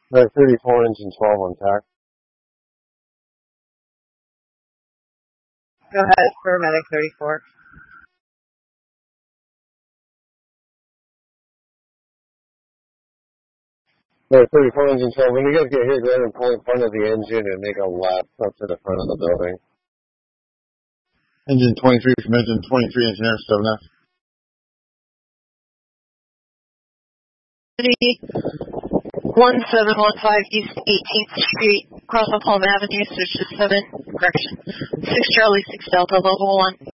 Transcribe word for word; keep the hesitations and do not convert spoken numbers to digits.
Right, thirty-four, engine twelve on tack. Go ahead, paramedic thirty-four. Right, thirty-four, engine twelve. When you guys get here, go ahead and pull in front of the engine and make a lap up to the front of the building. Engine twenty-three from engine twenty-three, engineer seven F. one seven one five East eighteenth Street, across from Palm Avenue, search seven, correction. six Charlie, six Delta, level one.